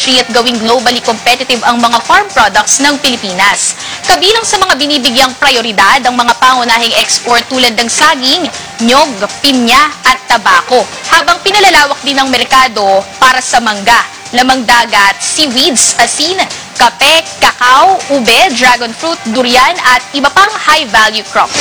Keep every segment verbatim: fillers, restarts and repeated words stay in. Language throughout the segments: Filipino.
industry at gawing globally competitive ang mga farm products ng Pilipinas. Kabilang sa mga binibigyang prioridad ang mga pangunahing export tulad ng saging, nyog, pinya at tabako, habang pinalalawak din ang merkado para sa mangga, lamang dagat, seaweeds, asin, kape, kakao, ube, dragon fruit, durian at iba pang high-value crops.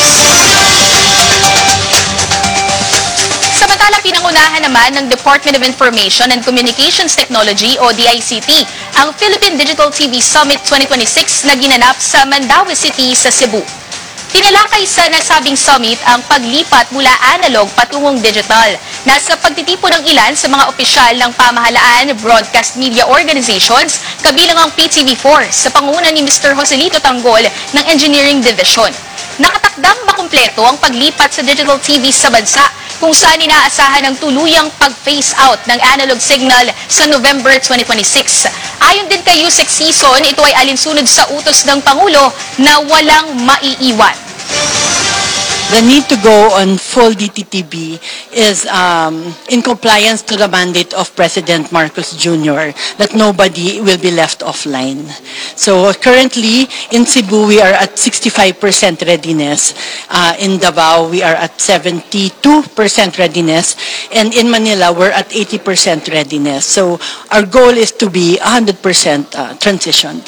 Samantala, pinangunahan naman ng Department of Information and Communications Technology o D I C T ang Philippine Digital T V Summit twenty twenty-six na ginanap sa Mandaue City sa Cebu. Tinalakay sa nasabing summit ang paglipat mula analog patungong digital. Nasa pagtitipon ng ilan sa mga opisyal ng pamahalaan, broadcast media organizations, kabilang ang P T V four sa pangunguna ni Mister Joselito Tanggol ng Engineering Division. Nakatakdang makumpleto ang paglipat sa digital T V sa bansa, kung saan inaasahan ang tuluyang pag-phase out ng analog signal sa November twenty twenty-six. Ayon din kay Yusek Sison, ito ay alinsunod sa utos ng Pangulo na walang maiiwan. The need to go on full D T T B is um, in compliance to the mandate of President Marcos Junior that nobody will be left offline. So currently in Cebu we are at sixty-five percent readiness. Uh, in Davao we are at seventy-two percent readiness, and in Manila we're at eighty percent readiness. So our goal is to be one hundred percent uh, transitioned.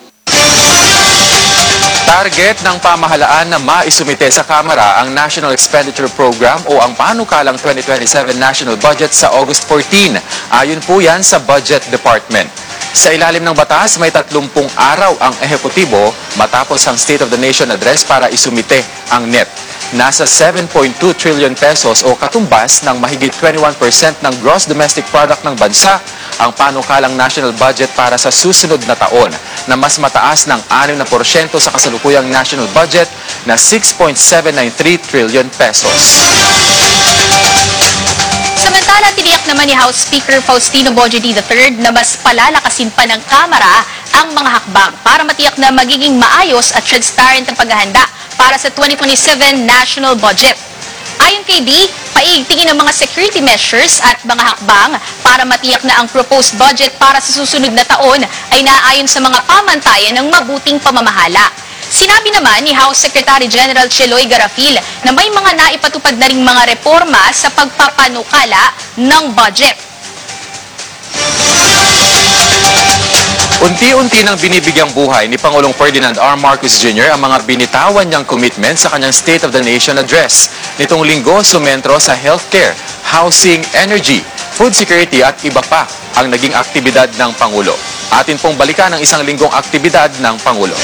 Target ng pamahalaan na maisumite sa Kamara ang National Expenditure Program o ang panukalang twenty twenty-seven National Budget sa August fourteen. Ayon po yan sa Budget Department. Sa ilalim ng batas, may tatlumpung araw ang ehekutibo matapos ang State of the Nation Address para isumite ang N E P. Nasa seven point two trillion pesos o katumbas ng mahigit twenty-one percent ng gross domestic product ng bansa ang panukalang national budget para sa susunod na taon, na mas mataas ng six na porsyento sa kasalukuyang national budget na six point seven nine three trillion pesos. Samantala, tiniyak naman ni House Speaker Faustino Bojoy the third na mas palalakasin pa ng Kamara ang mga hakbang para matiyak na magiging maayos at transparent ang paghahanda para sa twenty twenty-seven national budget. Ayon kay D, paigtingin ang mga security measures at mga hakbang para matiyak na ang proposed budget para sa susunod na taon ay naayon sa mga pamantayan ng mabuting pamamahala. Sinabi naman ni House Secretary General Cheloy Garafil na may mga naipatupad na ring mga reforma sa pagpapanukala ng budget. Unti-unti nang binibigyang buhay ni Pangulong Ferdinand R. Marcos Junior ang mga binitawan niyang commitment sa kanyang State of the Nation Address. Nitong linggo, sumentro sa healthcare, housing, energy, food security at iba pa ang naging aktibidad ng Pangulo. Atin pong balikan ang isang linggong aktibidad ng Pangulo.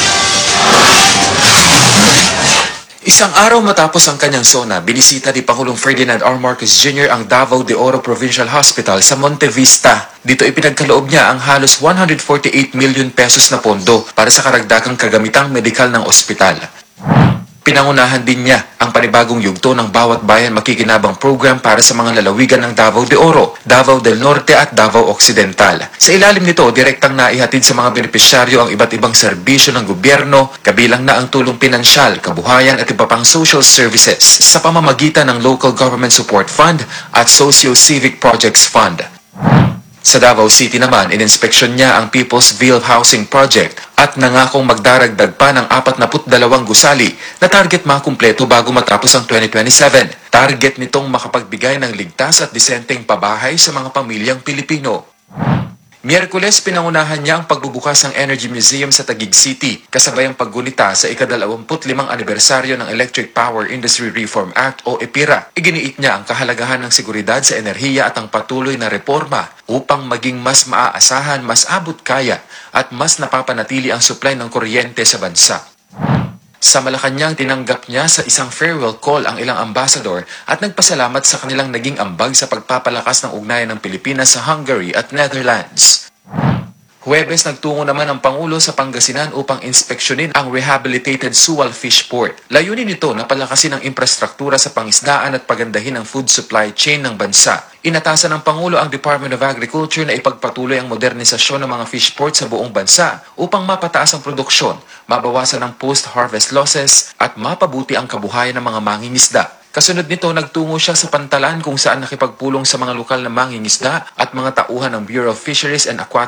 Isang araw matapos ang kanyang SONA, binisita ni Pangulong Ferdinand R. Marcos Junior ang Davao de Oro Provincial Hospital sa Monte Vista. Dito ipinagkaloob niya ang halos one hundred forty-eight million pesos na pondo para sa karagdagang kagamitang medikal ng ospital. Pinangunahan din niya ang panibagong yugto ng Bawat Bayan Makikinabang program para sa mga lalawigan ng Davao de Oro, Davao del Norte at Davao Occidental. Sa ilalim nito, direktang naihatid sa mga benepisyaryo ang iba't ibang serbisyo ng gobyerno, kabilang na ang tulong pinansyal, kabuhayan at iba pang social services sa pamamagitan ng Local Government Support Fund at Socio-Civic Projects Fund. Sa Davao City naman, ininspeksyon niya ang People's Ville Housing Project at nangakong magdaragdag pa ng forty-two gusali na target makumpleto bago matapos ang twenty twenty-seven. Target nitong makapagbigay ng ligtas at disenteng pabahay sa mga pamilyang Pilipino. Miyerkules, pinangunahan niya ang pagbubukas ng Energy Museum sa Taguig City, kasabay ang paggunita sa ikadalawamput limang anibersaryo ng Electric Power Industry Reform Act o EPIRA. Iginiit niya ang kahalagahan ng seguridad sa enerhiya at ang patuloy na reforma upang maging mas maaasahan, mas abot kaya at mas napapanatili ang supply ng kuryente sa bansa. Sa Malacanang, tinanggap niya sa isang farewell call ang ilang ambassador at nagpasalamat sa kanilang naging ambag sa pagpapalakas ng ugnayan ng Pilipinas sa Hungary at Netherlands. Huwebes, nagtungo naman ang Pangulo sa Pangasinan upang inspeksyonin ang rehabilitated Sual Fish Port. Layunin nito na palakasin ang infrastruktura sa pangisdaan at pagandahin ang food supply chain ng bansa. Inatasan ng Pangulo ang Department of Agriculture na ipagpatuloy ang modernisasyon ng mga fish port sa buong bansa upang mapataas ang produksyon, mabawasan ang post-harvest losses at mapabuti ang kabuhayan ng mga mangingisda. Kasunod nito, nagtungo siya sa Pantalan kung saan nakipagpulong sa mga lokal na mangingisda at mga tauhan ng Bureau of Fisheries and Aquatic